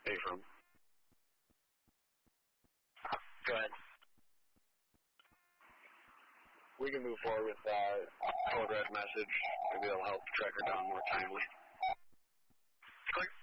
Affirm. Go ahead. We can move forward with code red message. Maybe it'll help track her down more timely. Click.